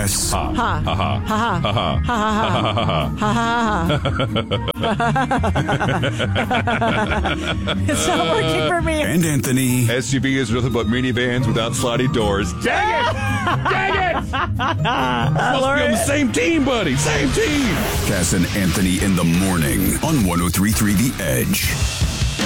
Cass. Ha. Ha. Ha. Ha. Ha. Ha. Ha. Ha. It's not working for me. And Anthony. SUV is nothing but minivans without sliding doors. Dang it! Dang it! Supposed to be on the same team, buddy. Same team. Cass and Anthony in the morning on 103.3 The Edge.